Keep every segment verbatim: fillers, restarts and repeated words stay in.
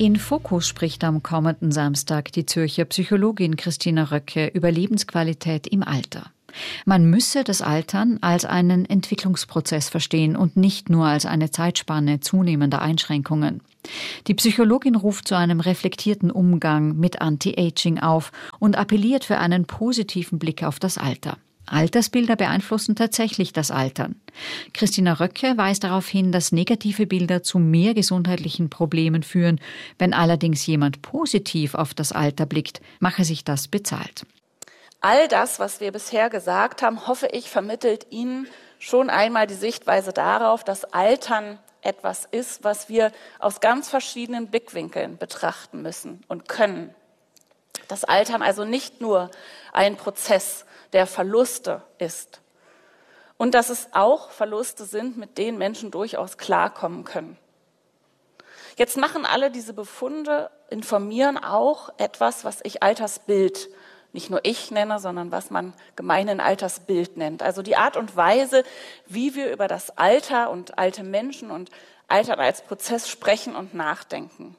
In Fokus spricht am kommenden Samstag die Zürcher Psychologin Christina Röcke über Lebensqualität im Alter. Man müsse das Altern als einen Entwicklungsprozess verstehen und nicht nur als eine Zeitspanne zunehmender Einschränkungen. Die Psychologin ruft zu einem reflektierten Umgang mit Anti-Aging auf und appelliert für einen positiven Blick auf das Alter. Altersbilder beeinflussen tatsächlich das Altern. Christina Röcke weist darauf hin, dass negative Bilder zu mehr gesundheitlichen Problemen führen. Wenn allerdings jemand positiv auf das Alter blickt, mache sich das bezahlt. All das, was wir bisher gesagt haben, hoffe ich, vermittelt Ihnen schon einmal die Sichtweise darauf, dass Altern etwas ist, was wir aus ganz verschiedenen Blickwinkeln betrachten müssen und können. Das Altern also nicht nur ein Prozess der Verluste ist und dass es auch Verluste sind, mit denen Menschen durchaus klarkommen können. Jetzt machen alle diese Befunde, informieren auch etwas, was ich Altersbild, nicht nur ich nenne, sondern was man gemeinhin Altersbild nennt. Also die Art und Weise, wie wir über das Alter und alte Menschen und Altern als Prozess sprechen und nachdenken.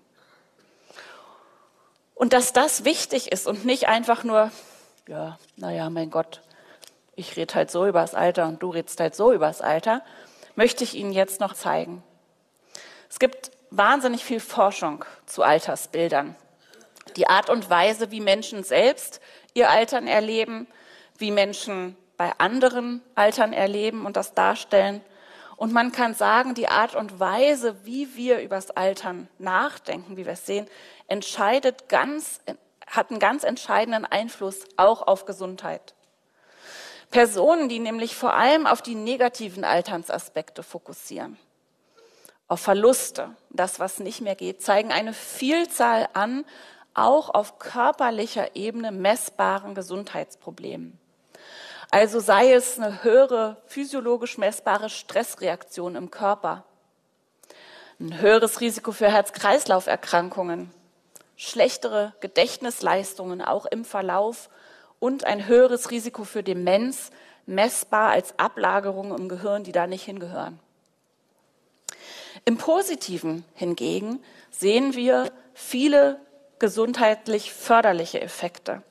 Und dass das wichtig ist und nicht einfach nur, ja, naja, mein Gott, ich rede halt so über das Alter und du redest halt so über das Alter, möchte ich Ihnen jetzt noch zeigen. Es gibt wahnsinnig viel Forschung zu Altersbildern. Die Art und Weise, wie Menschen selbst ihr Altern erleben, wie Menschen bei anderen Altern erleben und das darstellen. Und man kann sagen, die Art und Weise, wie wir über das Altern nachdenken, wie wir es sehen, entscheidet ganz hat einen ganz entscheidenden Einfluss auch auf Gesundheit. Personen, die nämlich vor allem auf die negativen Alternsaspekte fokussieren, auf Verluste, das, was nicht mehr geht, zeigen eine Vielzahl an, auch auf körperlicher Ebene messbaren Gesundheitsproblemen. Also sei es eine höhere physiologisch messbare Stressreaktion im Körper, ein höheres Risiko für Herz-Kreislauf-Erkrankungen, schlechtere Gedächtnisleistungen auch im Verlauf und ein höheres Risiko für Demenz, messbar als Ablagerungen im Gehirn, die da nicht hingehören. Im Positiven hingegen sehen wir viele gesundheitlich förderliche Effekte.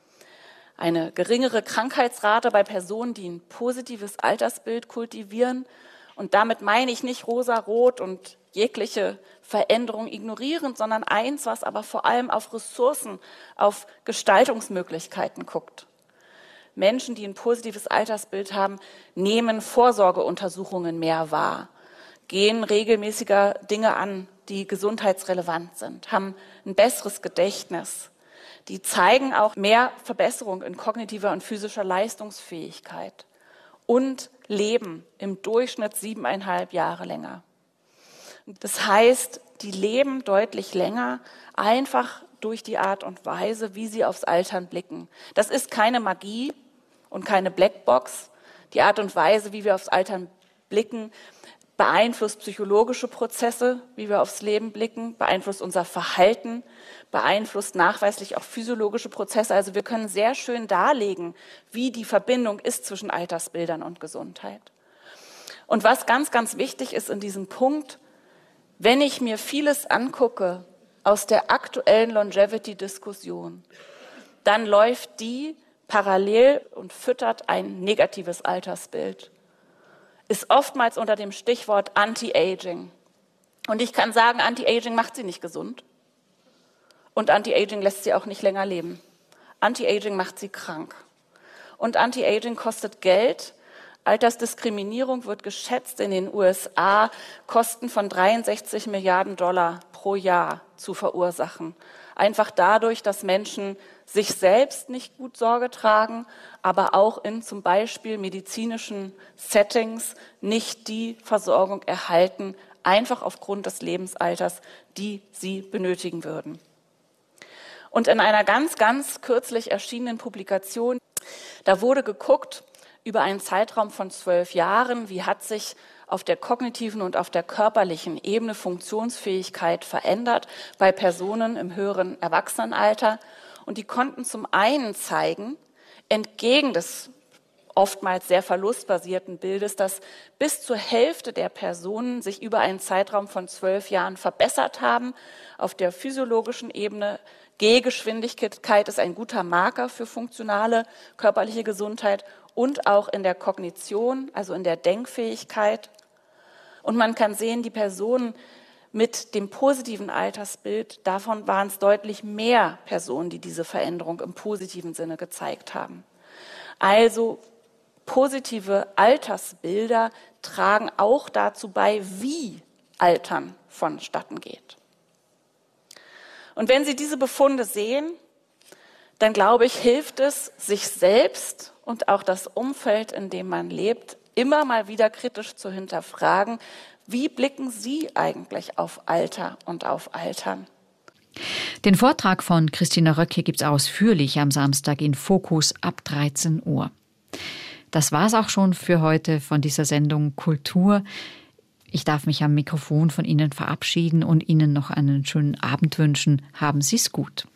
Eine geringere Krankheitsrate bei Personen, die ein positives Altersbild kultivieren. Und damit meine ich nicht rosa-rot und jegliche Veränderung ignorieren, sondern eins, was aber vor allem auf Ressourcen, auf Gestaltungsmöglichkeiten guckt. Menschen, die ein positives Altersbild haben, nehmen Vorsorgeuntersuchungen mehr wahr, gehen regelmäßiger Dinge an, die gesundheitsrelevant sind, haben ein besseres Gedächtnis. Die zeigen auch mehr Verbesserung in kognitiver und physischer Leistungsfähigkeit und leben im Durchschnitt siebeneinhalb Jahre länger. Das heißt, die leben deutlich länger, einfach durch die Art und Weise, wie sie aufs Altern blicken. Das ist keine Magie und keine Blackbox. Die Art und Weise, wie wir aufs Altern blicken, beeinflusst psychologische Prozesse, wie wir aufs Leben blicken, beeinflusst unser Verhalten, beeinflusst nachweislich auch physiologische Prozesse. Also wir können sehr schön darlegen, wie die Verbindung ist zwischen Altersbildern und Gesundheit. Und was ganz, ganz wichtig ist in diesem Punkt, wenn ich mir vieles angucke aus der aktuellen Longevity-Diskussion, dann läuft die parallel und füttert ein negatives Altersbild. Ist oftmals unter dem Stichwort Anti-Aging. Und ich kann sagen, Anti-Aging macht sie nicht gesund. Und Anti-Aging lässt sie auch nicht länger leben. Anti-Aging macht sie krank. Und Anti-Aging kostet Geld. Altersdiskriminierung wird geschätzt in den U S A, Kosten von dreiundsechzig Milliarden Dollar pro Jahr zu verursachen. Einfach dadurch, dass Menschen sich selbst nicht gut Sorge tragen, aber auch in zum Beispiel medizinischen Settings nicht die Versorgung erhalten, einfach aufgrund des Lebensalters, die sie benötigen würden. Und in einer ganz, ganz kürzlich erschienenen Publikation, da wurde geguckt, über einen Zeitraum von zwölf Jahren, wie hat sich auf der kognitiven und auf der körperlichen Ebene Funktionsfähigkeit verändert bei Personen im höheren Erwachsenenalter. Und die konnten zum einen zeigen, entgegen des oftmals sehr verlustbasierten Bildes, dass bis zur Hälfte der Personen sich über einen Zeitraum von zwölf Jahren verbessert haben. Auf der physiologischen Ebene, Gehgeschwindigkeit ist ein guter Marker für funktionale körperliche Gesundheit und auch in der Kognition, also in der Denkfähigkeit. Und man kann sehen, die Personen mit dem positiven Altersbild, davon waren es deutlich mehr Personen, die diese Veränderung im positiven Sinne gezeigt haben. Also positive Altersbilder tragen auch dazu bei, wie Altern vonstatten geht. Und wenn Sie diese Befunde sehen, dann glaube ich, hilft es, sich selbst und auch das Umfeld, in dem man lebt, immer mal wieder kritisch zu hinterfragen, wie blicken Sie eigentlich auf Alter und auf Altern? Den Vortrag von Christina Röcke gibt es ausführlich am Samstag in Fokus ab dreizehn Uhr. Das war's auch schon für heute von dieser Sendung Kultur. Ich darf mich am Mikrofon von Ihnen verabschieden und Ihnen noch einen schönen Abend wünschen. Haben Sie es gut.